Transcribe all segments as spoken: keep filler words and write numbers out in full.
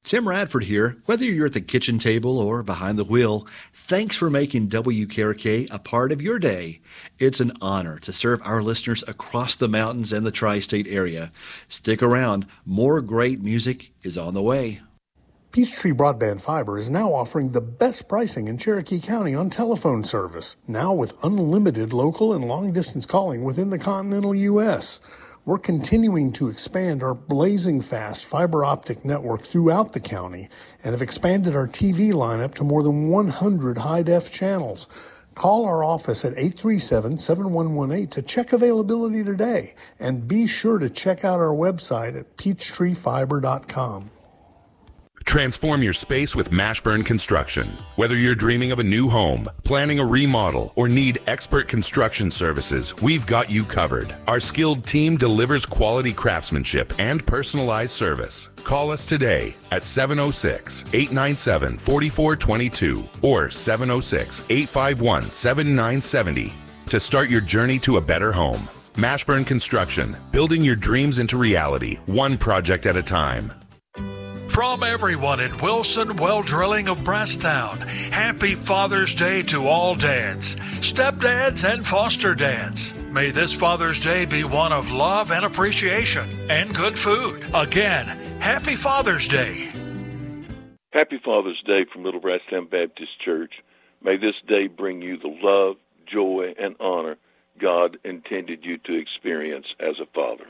Tim Radford here. Whether you're at the kitchen table or behind the wheel, thanks for making W K R K a part of your day. It's an honor to serve our listeners across the mountains and the tri-state area. Stick around. More great music is on the way. Peachtree Broadband Fiber is now offering the best pricing in Cherokee County on telephone service, now with unlimited local and long-distance calling within the continental U S We're continuing to expand our blazing fast fiber optic network throughout the county and have expanded our T V lineup to more than one hundred high-def channels. Call our office at eight three seven, seven one one eight to check availability today, and be sure to check out our website at peachtree fiber dot com. Transform your space with Mashburn Construction. Whether you're dreaming of a new home, planning a remodel, or need expert construction services, we've got you covered. Our skilled team delivers quality craftsmanship and personalized service. Call us today at seven oh six, eight nine seven, four four two two or seven oh six, eight five one, seven nine seven oh to start your journey to a better home. Mashburn Construction, building your dreams into reality, one project at a time. From everyone at Wilson Well Drilling of Brasstown, happy Father's Day to all dads, stepdads, and foster dads. May this Father's Day be one of love and appreciation and good food. Again, happy Father's Day. Happy Father's Day from Little Brasstown Baptist Church. May this day bring you the love, joy, and honor God intended you to experience as a father.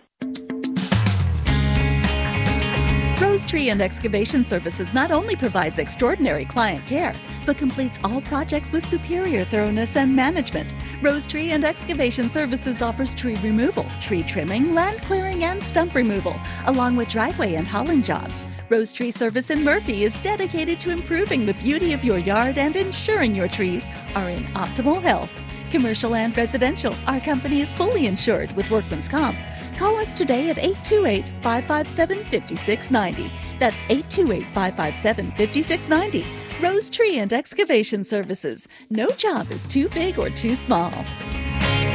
Rose Tree and Excavation Services not only provides extraordinary client care, but completes all projects with superior thoroughness and management. Rose Tree and Excavation Services offers tree removal, tree trimming, land clearing, and stump removal, along with driveway and hauling jobs. Rose Tree Service in Murphy is dedicated to improving the beauty of your yard and ensuring your trees are in optimal health. Commercial and residential, our company is fully insured with Workman's Comp. Call us today at eight two eight, five five seven, five six nine zero. That's eight two eight, five five seven, five six nine zero. Rose Tree and Excavation Services. No job is too big or too small.